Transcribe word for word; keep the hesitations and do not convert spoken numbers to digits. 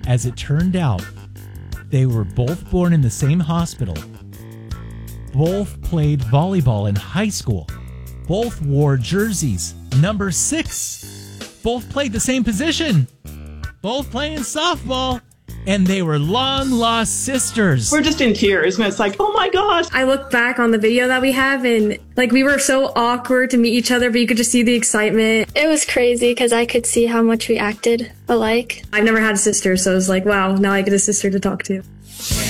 As it turned out, they were both born in the same hospital. Both played volleyball in high school. Both wore jerseys number six. Both played the same position. Both playing softball. And they were long-lost sisters. We're just in tears, and it's like, oh my gosh. I look back on the video that we have, and like we were so awkward to meet each other, but you could just see the excitement. It was crazy because I could see how much we acted alike. I've never had a sister, so it was like, wow, now I get a sister to talk to.